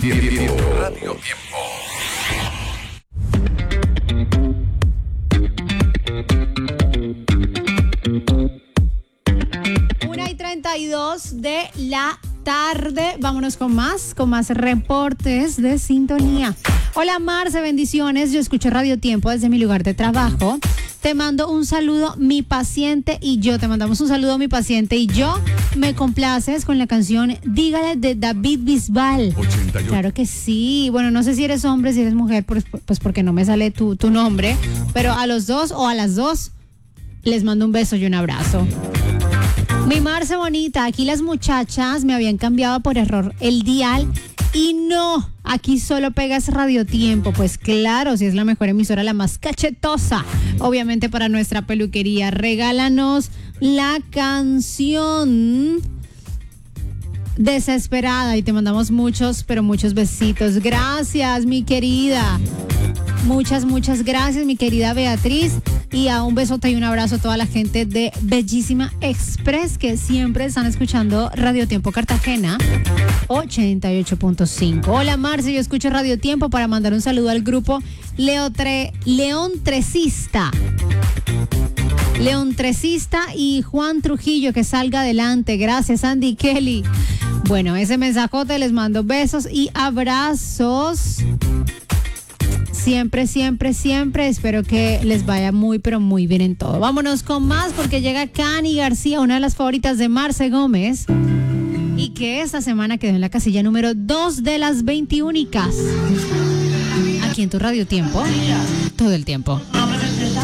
Tiempo. Radio Tiempo. 1:32 de la tarde. Vámonos con más reportes de sintonía. Hola Marce, bendiciones. Yo escucho Radio Tiempo desde mi lugar de trabajo. Te mando un saludo, mi paciente y yo. Te mandamos un saludo, mi paciente y yo. Me complaces con la canción Dígale de David Bisbal. 88. Claro que sí. Bueno, no sé si eres hombre, si eres mujer, pues porque no me sale tu nombre. Pero a los dos o a las dos les mando un beso y un abrazo. Mi Marce bonita, aquí las muchachas me habían cambiado por error el dial y no, aquí solo pegas Radio Tiempo. Pues claro, si es la mejor emisora, la más cachetosa, obviamente para nuestra peluquería. Regálanos la canción Desesperada y te mandamos muchos, pero muchos besitos. Gracias, mi querida. Muchas gracias, mi querida Beatriz. Y a un besote y un abrazo a toda la gente de Bellísima Express que siempre están escuchando Radio Tiempo Cartagena 88.5. Hola Marce, yo escucho Radio Tiempo para mandar un saludo al grupo León Tresista y Juan Trujillo, que salga adelante. Gracias, Andy Kelly. Bueno, ese mensajote, les mando besos y abrazos. Siempre. Espero que les vaya muy, pero muy bien en todo. Vámonos con más porque llega Cani García, una de las favoritas de Marce Gómez. Y que esta semana quedó en la casilla número 2 de las 20 únicas. Aquí en tu Radio Tiempo. Todo el tiempo.